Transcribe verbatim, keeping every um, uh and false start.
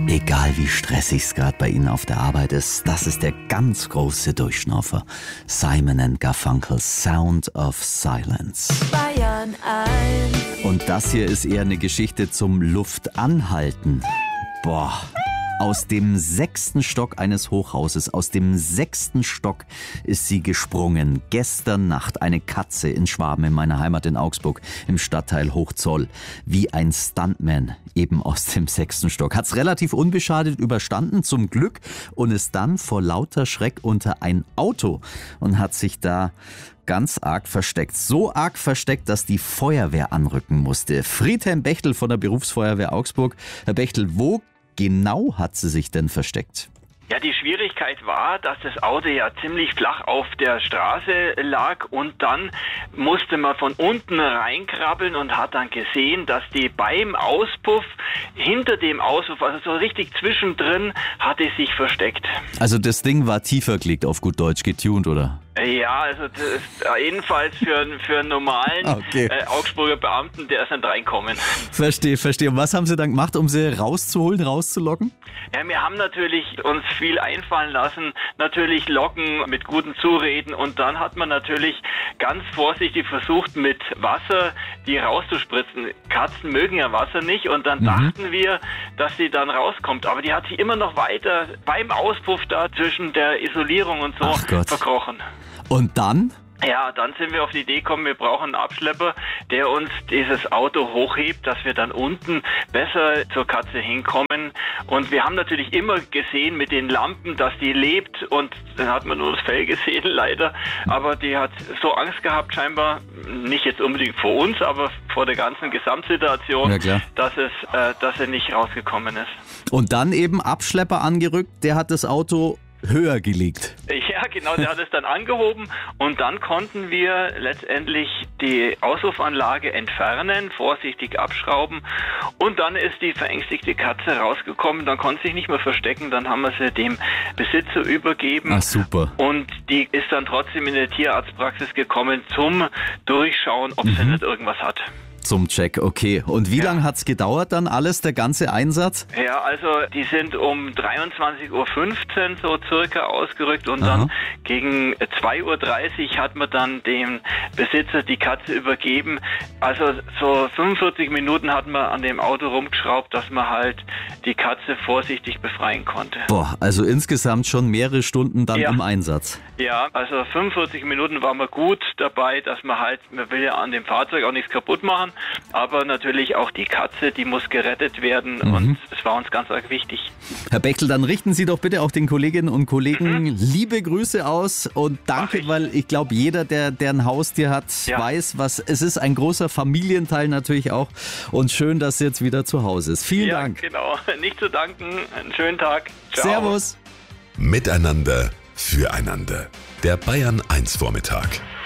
Egal wie stressig es gerade bei Ihnen auf der Arbeit ist, das ist der ganz große Durchschnaufer. Simon and Garfunkel's Sound of Silence. Bayern eins. Und das hier ist eher eine Geschichte zum Luftanhalten. Boah. Aus dem sechsten Stock eines Hochhauses, aus dem sechsten Stock ist sie gesprungen. Gestern Nacht eine Katze in Schwaben in meiner Heimat in Augsburg im Stadtteil Hochzoll. Wie ein Stuntman eben aus dem sechsten Stock. Hat's relativ unbeschadet überstanden, zum Glück, und ist dann vor lauter Schreck unter ein Auto und hat sich da ganz arg versteckt. So arg versteckt, dass die Feuerwehr anrücken musste. Friedhelm Bechtel von der Berufsfeuerwehr Augsburg. Herr Bechtel, wo genau hat sie sich denn versteckt? Ja, die Schwierigkeit war, dass das Auto ja ziemlich flach auf der Straße lag und dann musste man von unten reinkrabbeln und hat dann gesehen, dass die beim Auspuff, hinter dem Auspuff, also so richtig zwischendrin, hatte sich versteckt. Also das Ding war tiefer gelegt, auf gut Deutsch, getuned, oder? Ja, also das ist jedenfalls für, für einen normalen okay. äh, Augsburger Beamten, der ist nicht reinkommen. Verstehe, verstehe. Und was haben Sie dann gemacht, um sie rauszuholen, rauszulocken? Ja, wir haben natürlich uns viel einfallen lassen, natürlich locken mit guten Zureden, und dann hat man natürlich ganz vorsichtig versucht, mit Wasser die rauszuspritzen. Katzen mögen ja Wasser nicht, und dann mhm. dachten wir, dass sie dann rauskommt. Aber die hat sich immer noch weiter beim Auspuff da zwischen der Isolierung und so Ach Gott. verkrochen. Und dann? Ja, dann sind wir auf die Idee gekommen, wir brauchen einen Abschlepper, der uns dieses Auto hochhebt, dass wir dann unten besser zur Katze hinkommen. Und wir haben natürlich immer gesehen mit den Lampen, dass die lebt, und dann hat man nur das Fell gesehen, leider. Aber die hat so Angst gehabt scheinbar, nicht jetzt unbedingt vor uns, aber vor der ganzen Gesamtsituation, ja, klar. dass es, äh, dass er nicht rausgekommen ist. Und dann eben Abschlepper angerückt, der hat das Auto höher gelegt. Ja, genau, der hat es dann angehoben, und dann konnten wir letztendlich die Auspuffanlage entfernen, vorsichtig abschrauben, und dann ist die verängstigte Katze rausgekommen, dann konnte sie sich nicht mehr verstecken, dann haben wir sie dem Besitzer übergeben. Ach, super. Und die ist dann trotzdem in der Tierarztpraxis gekommen zum Durchschauen, ob mhm. sie nicht irgendwas hat. Zum Check, okay. Und wie ja. lange hat's gedauert dann alles, der ganze Einsatz? Ja, also die sind um dreiundzwanzig Uhr fünfzehn so circa ausgerückt, und Aha. dann gegen zwei Uhr dreißig hat man dann dem Besitzer die Katze übergeben. Also so fünfundvierzig Minuten hat man an dem Auto rumgeschraubt, dass man halt die Katze vorsichtig befreien konnte. Boah, also insgesamt schon mehrere Stunden dann ja. im Einsatz. Ja, also fünfundvierzig Minuten waren wir gut dabei, dass man halt, man will ja an dem Fahrzeug auch nichts kaputt machen, aber natürlich auch die Katze, die muss gerettet werden, mhm. und es war uns ganz arg wichtig. Herr Bechtel, dann richten Sie doch bitte auch den Kolleginnen und Kollegen mhm. liebe Grüße aus und danke, ich. weil ich glaube, jeder, der, der ein Haustier hat, ja. weiß, was es ist. Ein großer Familienteil natürlich auch, und schön, dass sie jetzt wieder zu Hause ist. Vielen ja, Dank. Genau, nicht zu danken. Einen schönen Tag. Ciao. Servus. Miteinander, füreinander. Der Bayern eins Vormittag.